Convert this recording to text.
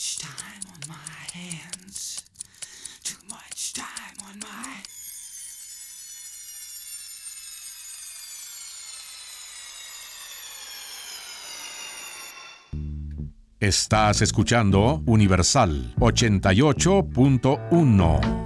much time on my hands. Too much time on my... Estás escuchando Universal 88.1.